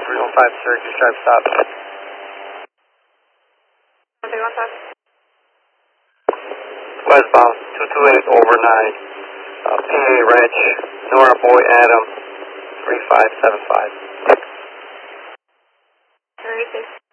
315, sir, just drive stop. 315. Westbound, 228 over 9, PA Ranch, Nora Boy Adam, 3575. Very safe.